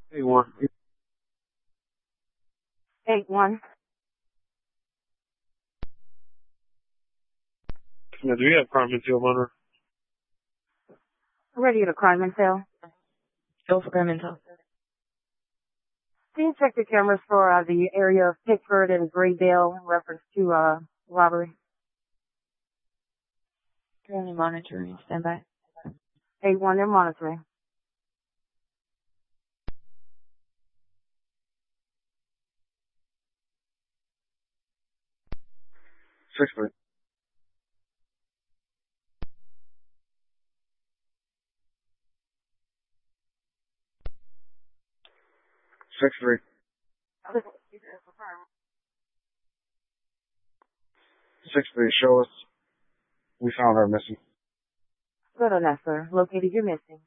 Hey, one. 8-1. Now, do you have crime and field runner? Ready to crime intel. Go for crime intel. Can you check the cameras for the area of Pickford and Graydale in reference to robbery? Currently monitoring. Stand by. 8-1, they're monitoring. Six three. Six three. 6-3. Show us. We found our missing. Good on that, sir. Located your missing.